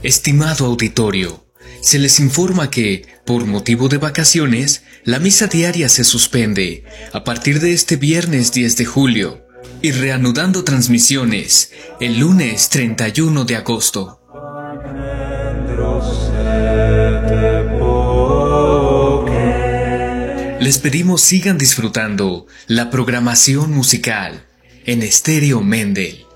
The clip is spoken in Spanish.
Estimado auditorio, se les informa que, por motivo de vacaciones, la misa diaria se suspende a partir de este viernes 10 de julio y reanudando transmisiones el lunes 31 de agosto. Les pedimos sigan disfrutando la programación musical en Estéreo Mendel.